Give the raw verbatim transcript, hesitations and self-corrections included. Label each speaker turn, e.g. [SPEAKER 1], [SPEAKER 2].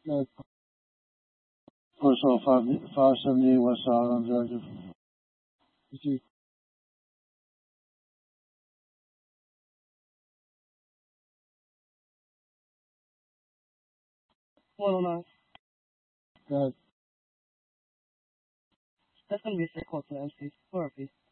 [SPEAKER 1] Evet. First of all, five, five seventy West Side Objective. Did one oh nine. Good. That's gonna be a sick call to M C. Four, please.